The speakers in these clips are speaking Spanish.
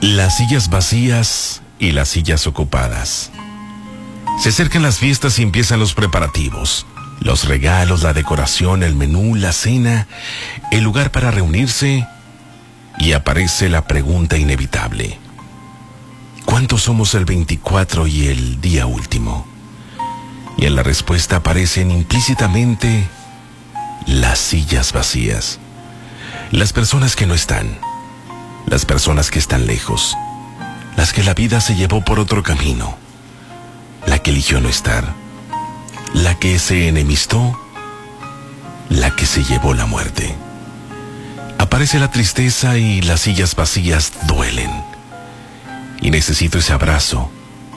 Las sillas vacías y las sillas ocupadas. Se acercan las fiestas y empiezan los preparativos. Los regalos, la decoración, el menú, la cena, el lugar para reunirse. Y aparece la pregunta inevitable. ¿Cuántos somos el 24 y el día último? Y en la respuesta aparecen implícitamente las sillas vacías. Las personas que no están. Las personas que están lejos. Las que la vida se llevó por otro camino. La que eligió no estar. La que se enemistó. La que se llevó la muerte. Aparece la tristeza y las sillas vacías duelen. Y necesito ese abrazo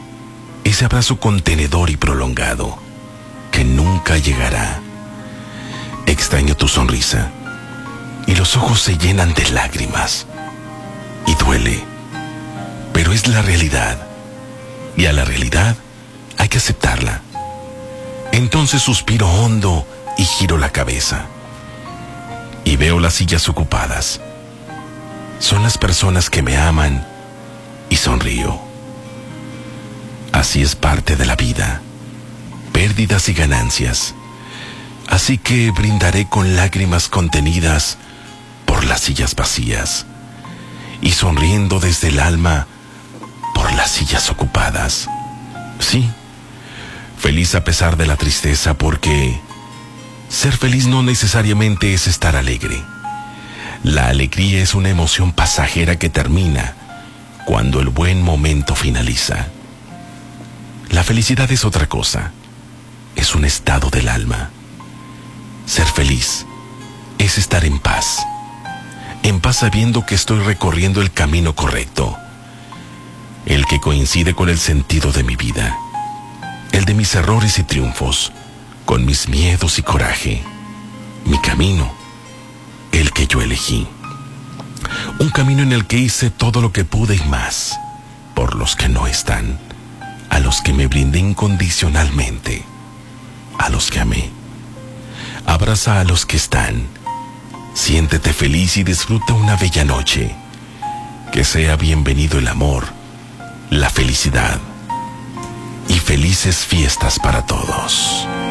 contenedor y prolongado, que nunca llegará. Extraño tu sonrisa, y los ojos se llenan de lágrimas. Y duele, pero es la realidad, y a la realidad hay que aceptarla. Entonces suspiro hondo y giro la cabeza. Y veo las sillas ocupadas. Son las personas que me aman y sonrío. Así es parte de la vida, pérdidas y ganancias. Así que brindaré con lágrimas contenidas por las sillas vacías y sonriendo desde el alma por las sillas ocupadas. Sí, feliz a pesar de la tristeza, porque ser feliz no necesariamente es estar alegre. La alegría es una emoción pasajera que termina cuando el buen momento finaliza. La felicidad es otra cosa, es un estado del alma. Ser feliz es estar en paz sabiendo que estoy recorriendo el camino correcto, el que coincide con el sentido de mi vida, el de mis errores y triunfos, con mis miedos y coraje, mi camino, el que yo elegí. Un camino en el que hice todo lo que pude y más, por los que no están, a los que me brindé incondicionalmente, a los que amé. Abraza a los que están, siéntete feliz y disfruta una bella noche. Que sea bienvenido el amor, la felicidad y felices fiestas para todos.